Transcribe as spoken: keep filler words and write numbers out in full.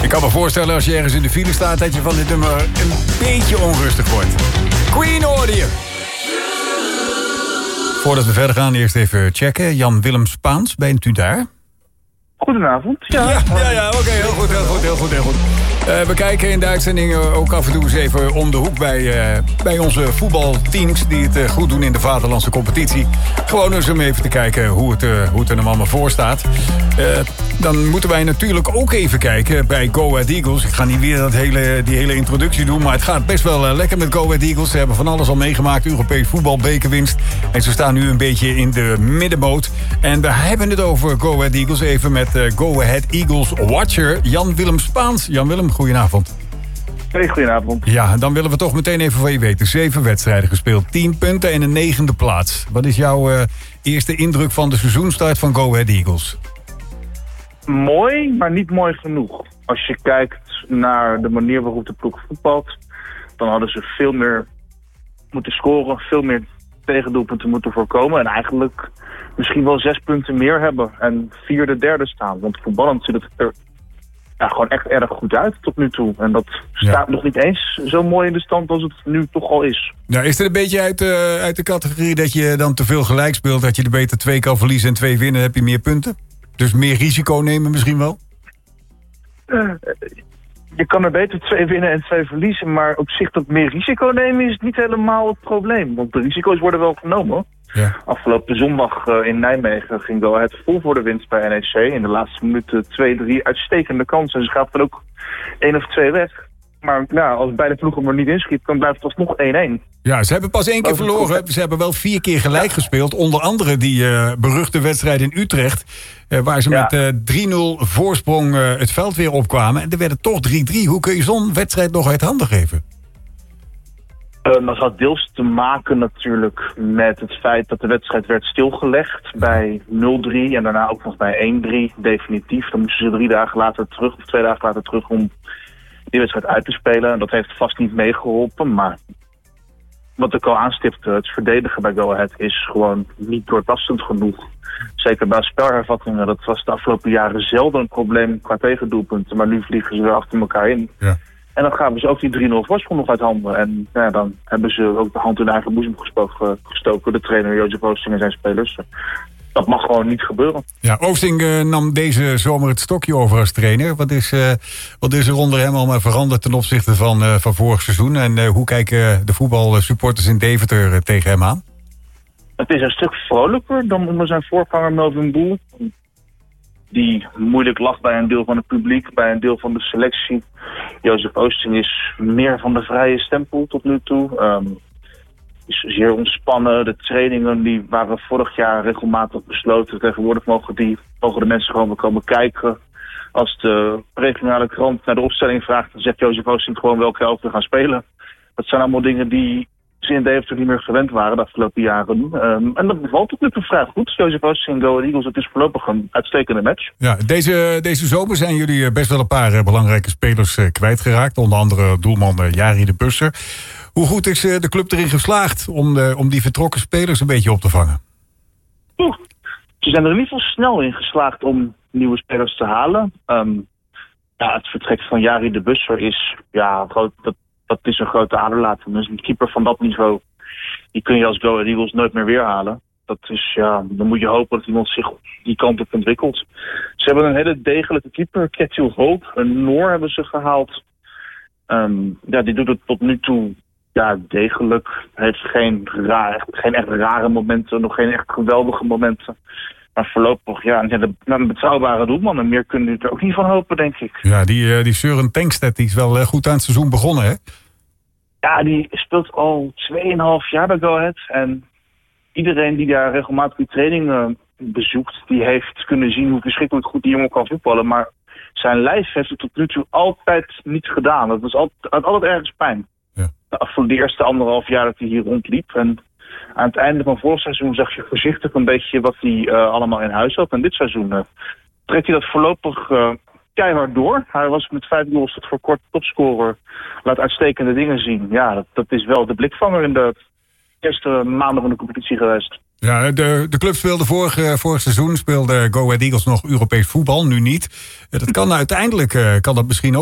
kan me voorstellen als je ergens in de file staat dat je van dit nummer een beetje onrustig wordt. Queen hoorde je. Voordat we verder gaan, eerst even checken. Jan-Willem Spaans, bent u daar? Goedenavond. Ja, ja, ja, ja oké, okay, heel goed, heel goed, heel goed, heel goed. Uh, we kijken in de uitzending ook af en toe eens even om de hoek bij, uh, bij onze voetbalteams die het uh, goed doen in de vaderlandse competitie. Gewoon eens om even te kijken hoe het, uh, hoe het er nou allemaal voor staat. Uh, dan moeten wij natuurlijk ook even kijken bij Go Ahead Eagles. Ik ga niet weer dat hele, die hele introductie doen, maar het gaat best wel uh, lekker met Go Ahead Eagles. Ze hebben van alles al meegemaakt, Europees voetbal, bekerwinst. En ze staan nu een beetje in de middenmoot. En we hebben het over Go Ahead Eagles even met uh, Go Ahead Eagles Watcher Jan-Willem Spaans. Jan-Willem, goedenavond. Hey, goedenavond. Ja, dan willen we toch meteen even van je weten. Zeven wedstrijden gespeeld, tien punten en een negende plaats. Wat is jouw uh, eerste indruk van de seizoenstart van Go Ahead Eagles? Mooi, maar niet mooi genoeg. Als je kijkt naar de manier waarop de ploeg voetbalt, dan hadden ze veel meer moeten scoren, veel meer tegendoelpunten moeten voorkomen en eigenlijk misschien wel zes punten meer hebben en vierde, derde staan. Want voetballend ziet het er ja, gewoon echt erg goed uit tot nu toe. En dat staat ja. nog niet eens zo mooi in de stand als het nu toch al is. Ja, is het een beetje uit, uh, uit de categorie dat je dan te veel gelijk speelt, dat je er beter twee kan verliezen en twee winnen, heb je meer punten? Dus meer risico nemen misschien wel? Uh, je kan er beter twee winnen en twee verliezen, maar op zich dat meer risico nemen is niet helemaal het probleem. Want de risico's worden wel genomen. Ja. Afgelopen zondag uh, in Nijmegen ging Go Ahead vol voor de winst bij N E C. In de laatste minuten twee drie uitstekende kansen. En ze gaat er ook één of twee weg. Maar nou, als beide ploegen er niet inschiet, dan blijft het alsnog één één. Ja, ze hebben pas één keer verloren. Ze hebben wel vier keer gelijk ja. gespeeld. Onder andere die uh, beruchte wedstrijd in Utrecht. Uh, waar ze ja. met uh, drie nul voorsprong uh, het veld weer opkwamen. En er werden toch drie drie. Hoe kun je zo'n wedstrijd nog uit handen geven? Uh, dat had deels te maken natuurlijk met het feit dat de wedstrijd werd stilgelegd bij nul drie en daarna ook nog bij één drie definitief. Dan moesten ze drie dagen later terug, of twee dagen later terug om die wedstrijd uit te spelen. En dat heeft vast niet meegeholpen, maar wat ik al aanstipte, het verdedigen bij Go Ahead is gewoon niet doortastend genoeg. Zeker bij spelhervattingen, dat was de afgelopen jaren zelden een probleem qua tegendoelpunten, maar nu vliegen ze weer achter elkaar in. Ja. En dan gaven ze ook die drie nul voorsprong nog uit handen. En nou ja, dan hebben ze ook de hand in eigen boezem gestoken. De trainer Jozef Oosting en zijn spelers. Dat mag gewoon niet gebeuren. Ja, Oosting uh, nam deze zomer het stokje over als trainer. Wat is, uh, wat is er onder hem allemaal veranderd ten opzichte van, uh, van vorig seizoen? En uh, hoe kijken de voetbalsupporters in Deventer uh, tegen hem aan? Het is een stuk vrolijker dan onder zijn voorganger Melvin Boel. Die moeilijk lacht bij een deel van het publiek, bij een deel van de selectie. Jozef Oosting is meer van de vrije stempel tot nu toe. Um, is zeer ontspannen. De trainingen die waren vorig jaar regelmatig besloten. Tegenwoordig mogen, die, mogen de mensen gewoon weer komen kijken. Als de regionale krant naar de opstelling vraagt, dan zegt Jozef Oosting gewoon welke elf we gaan spelen. Dat zijn allemaal dingen die ze in Deventer niet meer gewend waren de afgelopen jaren. Um, en dat bevalt tot nu toe vrij goed. Jozef Oosting en Go Ahead Eagles, het is voorlopig een uitstekende match. Ja, deze, deze zomer zijn jullie best wel een paar uh, belangrijke spelers uh, kwijtgeraakt. Onder andere doelman uh, Jari de Busser. Hoe goed is uh, de club erin geslaagd om, uh, om die vertrokken spelers een beetje op te vangen? Oeh, ze zijn er in ieder geval snel in geslaagd om nieuwe spelers te halen. Um, ja, het vertrek van Jari de Busser is ja, groot, dat, dat is een grote aderlating. Dus een keeper van dat niveau, die kun je als Go Ahead Eagles nooit meer weerhalen. Dat is, ja, dan moet je hopen dat iemand zich die kant op ontwikkelt. Ze hebben een hele degelijke keeper, Ketil Hoop, een Noor hebben ze gehaald. Um, ja, die doet het tot nu toe ja, degelijk. Heeft geen, raar, geen echt rare momenten, nog geen echt geweldige momenten. Maar voorlopig, ja, een, een betrouwbare doelman. En meer kunnen we er ook niet van hopen, denk ik. Ja, die, die Søren Tankstedt die is wel goed aan het seizoen begonnen, hè? Ja, die speelt al tweeënhalf jaar bij Go Ahead. En iedereen die daar regelmatig die trainingen bezoekt, die heeft kunnen zien hoe verschrikkelijk goed die jongen kan voetballen. Maar zijn lijf heeft het tot nu toe altijd niet gedaan. Dat was altijd, altijd ergens pijn. Ja. Voor de eerste anderhalf jaar dat hij hier rondliep. En aan het einde van vorig seizoen zag je voorzichtig een beetje wat hij uh, allemaal in huis had. En dit seizoen uh, trekt hij dat voorlopig uh, keihard door. Hij was met vijf goals tot voor kort topscorer. Laat uitstekende dingen zien. Ja, dat, dat is wel de blikvanger in de eerste maanden van de competitie geweest. Ja, de, de club speelde vorig, vorig seizoen speelde Go Ahead Eagles nog Europees voetbal, nu niet. Dat kan uiteindelijk kan dat misschien ook